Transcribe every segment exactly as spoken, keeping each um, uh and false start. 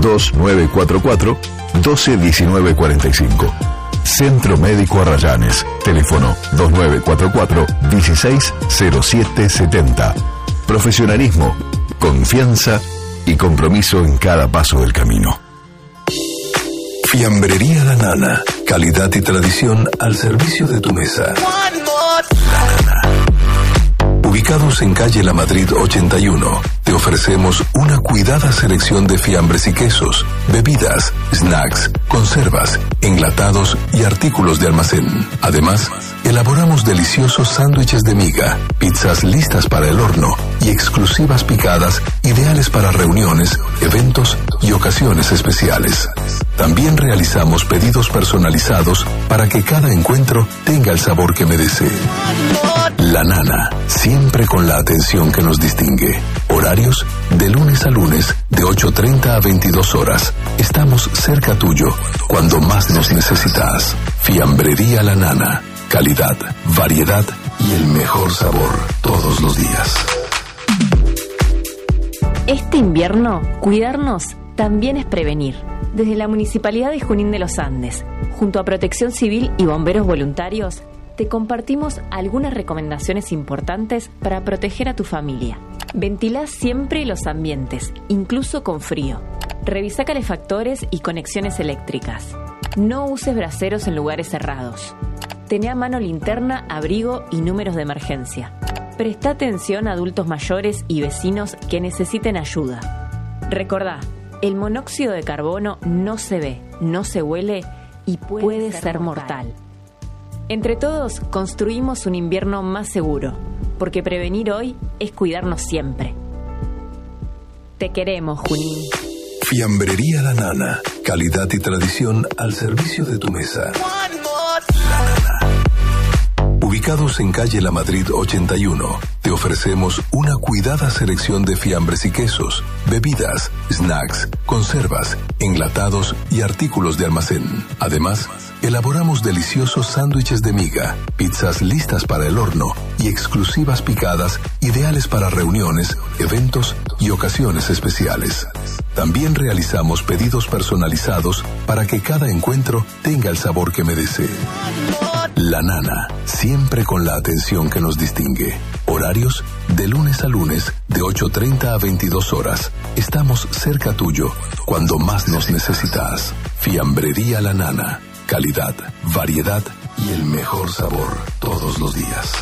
dos nueve cuatro cuatro, uno dos uno nueve cuatro cinco. Centro Médico Arrayanes. Teléfono dos nueve cuatro cuatro, uno seis cero siete siete cero. Profesionalismo, confianza y compromiso en cada paso del camino. Fiambrería La Nana. Calidad y tradición al servicio de tu mesa. La Nana. Ubicados en calle La Madrid ochenta y uno, te ofrecemos una cuidada selección de fiambres y quesos, bebidas, snacks, conservas, enlatados y artículos de almacén. Además, elaboramos deliciosos sándwiches de miga, pizzas listas para el horno y exclusivas picadas ideales para reuniones, eventos y ocasiones especiales. También realizamos pedidos personalizados para que cada encuentro tenga el sabor que merece. La Nana, siempre con la atención que nos distingue. Horarios de lunes a lunes de ocho treinta a veintidós horas. Estamos cerca tuyo cuando más nos necesitas. Fiambrería La Nana. Calidad, variedad y el mejor sabor todos los días. Este invierno, cuidarnos también es prevenir. Desde la Municipalidad de Junín de los Andes, junto a Protección Civil y bomberos voluntarios, te compartimos algunas recomendaciones importantes para proteger a tu familia. Ventilá siempre los ambientes, incluso con frío. Revisa calefactores y conexiones eléctricas. No uses braseros en lugares cerrados. Tené a mano linterna, abrigo y números de emergencia. Presta atención a adultos mayores y vecinos que necesiten ayuda. Recordá, el monóxido de carbono no se ve, no se huele y puede, puede ser, ser mortal. mortal. Entre todos construimos un invierno más seguro, porque prevenir hoy es cuidarnos siempre. Te queremos, Junín. Fiambrería La Nana. Calidad y tradición al servicio de tu mesa. La Nana. Ubicados en calle La Madrid ochenta y uno, te ofrecemos una cuidada selección de fiambres y quesos, bebidas, snacks, conservas, enlatados y artículos de almacén. Además, elaboramos deliciosos sándwiches de miga, pizzas listas para el horno y exclusivas picadas ideales para reuniones, eventos y ocasiones especiales. También realizamos pedidos personalizados para que cada encuentro tenga el sabor que merece. La Nana, siempre con la atención que nos distingue. Horarios de lunes a lunes de ocho treinta a veintidós horas. Estamos cerca tuyo cuando más nos necesitas. Fiambrería La Nana. Calidad, variedad y el mejor sabor todos los días.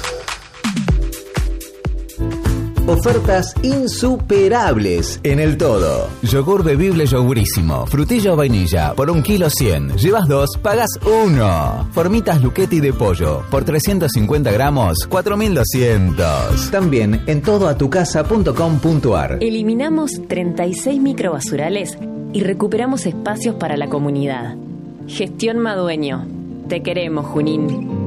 Ofertas insuperables en el todo. Yogur bebible yogurísimo, frutilla o vainilla, por un kilo cien. Llevas dos, pagas uno. Formitas Luchetti de pollo, por trescientos cincuenta gramos, cuatro mil doscientos. También en todo a tu casa punto com punto ar. Eliminamos treinta y seis microbasurales y recuperamos espacios para la comunidad. Gestión Madueño. Te queremos, Junín.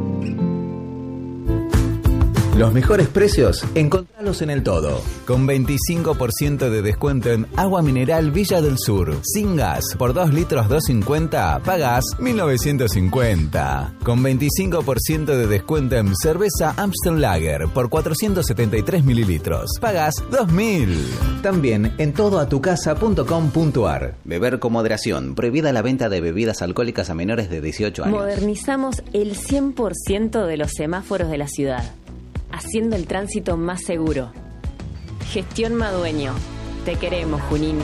Los mejores precios, encontralos en el todo. Con veinticinco por ciento de descuento en agua mineral Villa del Sur. Sin gas, por dos litros dos cincuenta, pagás mil novecientos cincuenta. Con veinticinco por ciento de descuento en cerveza Amstel Lager, por cuatrocientos setenta y tres mililitros, pagás dos mil. También en todo a tu casa punto com punto ar. Beber con moderación. Prohibida la venta de bebidas alcohólicas a menores de dieciocho años. Modernizamos el cien por ciento de los semáforos de la ciudad, haciendo el tránsito más seguro. Gestión Madueño. Te queremos, Junín.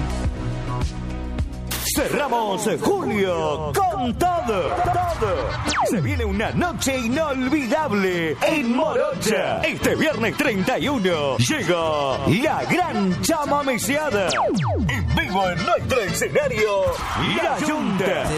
Cerramos julio con todo, todo. Se viene una noche inolvidable en Morocha. Este viernes treinta y uno llega la gran chamameceada. En vivo en nuestro escenario, La Junta.